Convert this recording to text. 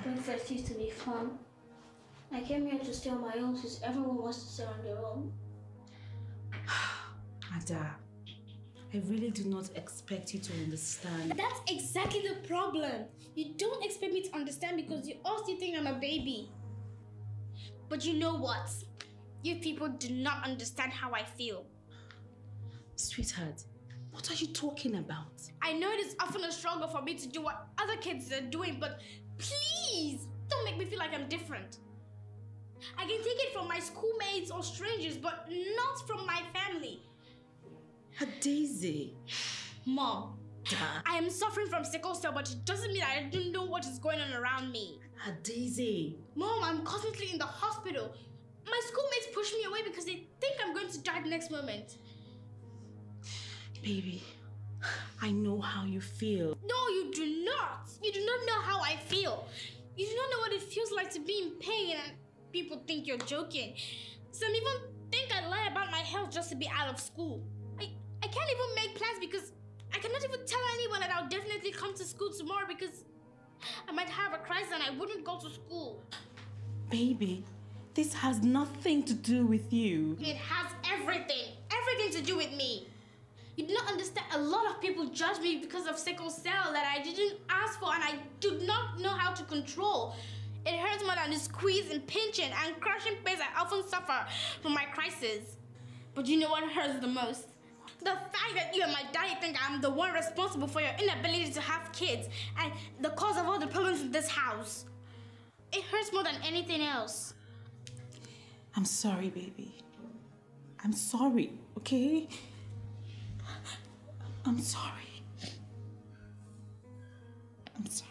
Breakfast used to be fun. I came here to stay on my own since everyone wants to stay on their own. Ada, I really do not expect you to understand. That's exactly the problem. You don't expect me to understand because you all still think I'm a baby. But you know what? You people do not understand how I feel. Sweetheart, what are you talking about? I know it is often a struggle for me to do what other kids are doing, but please don't make me feel like I'm different. I can take it from my schoolmates or strangers, but not from my family. Daisy. Mom, Da. I am suffering from sickle cell, but it doesn't mean that I don't know what is going on around me. Daisy. Mom, I'm constantly in the hospital. My schoolmates push me away because they think I'm going to die the next moment. Baby, I know how you feel. No, you do not. You do not know how I feel. You do not know what it feels like to be in pain and people think you're joking. Some even think I lie about my health just to be out of school. I can't even make plans because I cannot even tell anyone that I'll definitely come to school tomorrow because I might have a crisis and I wouldn't go to school. Baby, this has nothing to do with you. It has everything to do with me. You do not understand. A lot of people judge me because of sickle cell that I didn't ask for and I do not know how to control. It hurts more than the squeeze and pinching and crushing pains I often suffer from my crisis. But you know what hurts the most? The fact that you and my daddy think I'm the one responsible for your inability to have kids and the cause of all the problems in this house. It hurts more than anything else. I'm sorry, baby. I'm sorry, okay? I'm sorry. I'm sorry.